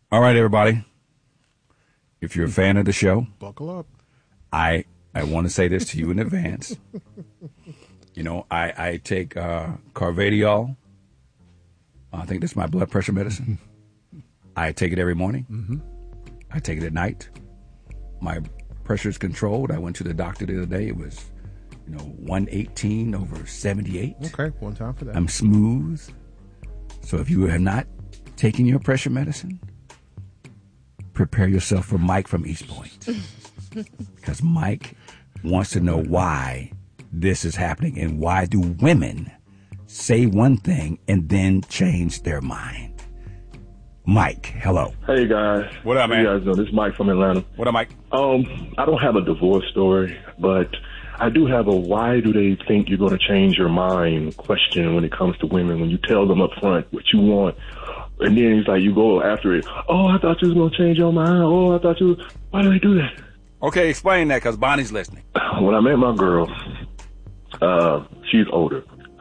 All right, everybody. If you're a fan of the show, buckle up. I want to say this to you in advance. You know, I take Carvadiol. I think that's my blood pressure medicine. I take it every morning. Mm-hmm. I take it at night. My pressure is controlled. I went to the doctor the other day. It was, 118 over 78. Okay, one time for that. I'm smooth. So if you have not taken your pressure medicine, prepare yourself for Mike from East Point. Because Mike wants to know why this is happening and why do women say one thing and then change their mind. Mike, hello. Hey, guys. What up, man? How you guys doing? This is Mike from Atlanta. What up, Mike? I don't have a divorce story, but I do have a why do they think you're going to change your mind question when it comes to women when you tell them up front what you want. And then it's like you go after it. Oh, I thought you was going to change your mind. Oh, I thought you... Why do they do that? Okay, explain that because Bonnie's listening. When I met my girl, she's older.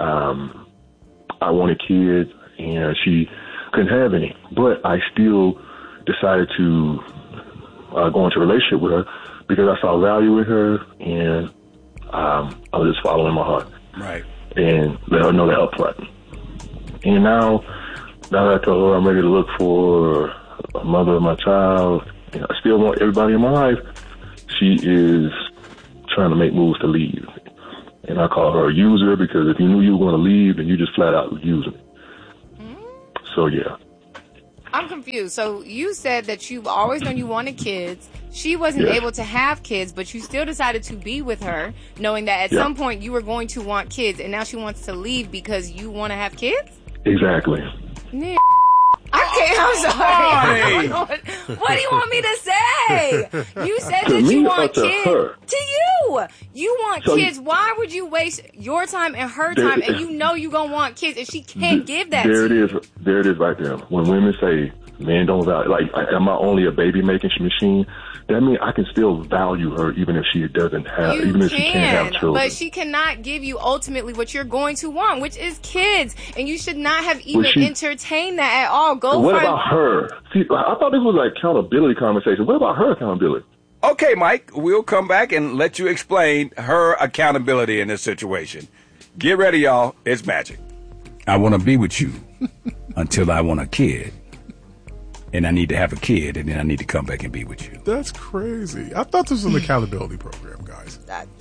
I wanted kids, and she couldn't have any. But I still decided to go into a relationship with her because I saw value in her, and I was just following my heart. Right. And let her know that up front. And now that I told her I'm ready to look for a mother of my child, and I still want everybody in my life, she is trying to make moves to leave. And I call her a user because if you knew you were going to leave, then you just flat out using it. So, yeah. I'm confused. So you said that you've always known you wanted kids. She wasn't able to have kids, but you still decided to be with her, knowing that at some point you were going to want kids, and now she wants to leave because you want to have kids? Exactly. Yeah. I'm sorry. I don't know what do you want me to say? You said that you want kids. To you. You want kids. Why would you waste your time and her time and you know you're going to want kids and she can't give that to you? There it is right there. When women say, men don't value, like, am I only a baby making machine? That means I can still value her even if she doesn't have, if she can't have children. But she cannot give you ultimately what you're going to want, which is kids. And you should not have even entertained that at all. What about her? See, I thought this was like accountability conversation. What about her accountability? Okay, Mike, we'll come back and let you explain her accountability in this situation. Get ready, y'all. It's magic. I want to be with you until I want a kid. And I need to have a kid, and then I need to come back and be with you. That's crazy. I thought this was an accountability program, guys.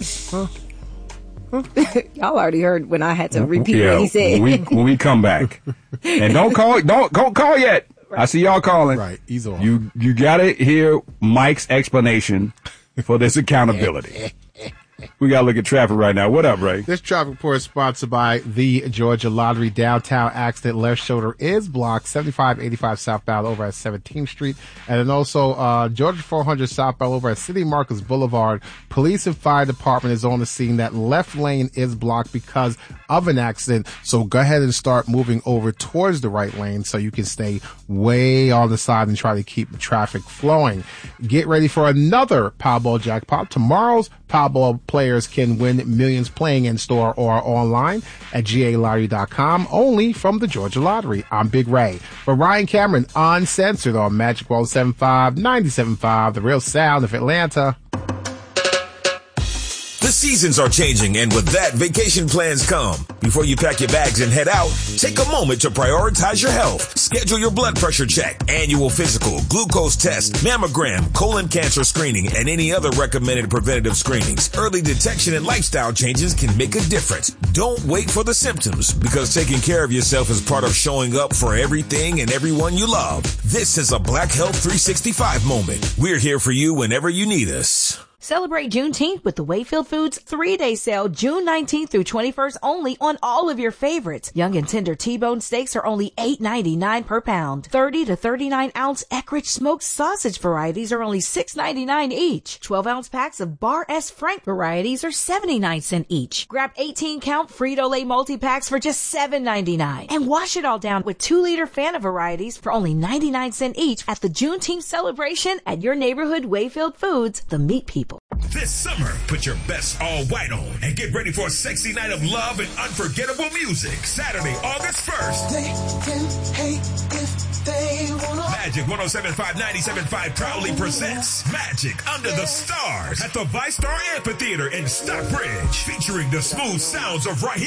Y'all already heard when I had to repeat what he said. When we come back. And don't call yet. Right. I see y'all calling. Right, he's on. You got to hear Mike's explanation for this accountability. We got to look at traffic right now. What up, Ray? This traffic report is sponsored by the Georgia Lottery. Downtown accident, left shoulder is blocked, 7585 southbound over at 17th Street. And then also Georgia 400 southbound over at City Marcus Boulevard. Police and fire department is on the scene. That left lane is blocked because of an accident. So go ahead and start moving over towards the right lane so you can stay way on the side and try to keep the traffic flowing. Get ready for another Powerball jackpot. Tomorrow's Powerball players can win millions playing in store or online at GALottery.com, only from the Georgia Lottery. I'm Big Ray. For Ryan Cameron, Uncensored on Magic 107.5, 97.5, the real sound of Atlanta. The seasons are changing, and with that, vacation plans come. Before you pack your bags and head out, take a moment to prioritize your health. Schedule your blood pressure check, annual physical, glucose test, mammogram, colon cancer screening, and any other recommended preventative screenings. Early detection and lifestyle changes can make a difference. Don't wait for the symptoms, because taking care of yourself is part of showing up for everything and everyone you love. This is a Black Health 365 moment. We're here for you whenever you need us. Celebrate Juneteenth with the Wayfield Foods 3-day sale, June 19th through 21st only on all of your favorites. Young and tender T-bone steaks are only $8.99 per pound. 30 to 39-ounce Eckrich smoked sausage varieties are only $6.99 each. 12-ounce packs of Bar S Frank varieties are 79 cents each. Grab 18-count Frito-Lay multi-packs for just $7.99. And wash it all down with 2-liter Fanta varieties for only 99 cents each at the Juneteenth celebration at your neighborhood Wayfield Foods, the meat people. This summer, put your best all white on and get ready for a sexy night of love and unforgettable music. Saturday, August 1st. They can hate if they wanna. Magic 107.5, 97.5 proudly presents Magic Under the Stars at the ViStar Amphitheater in Stockbridge, featuring the smooth sounds of Raheem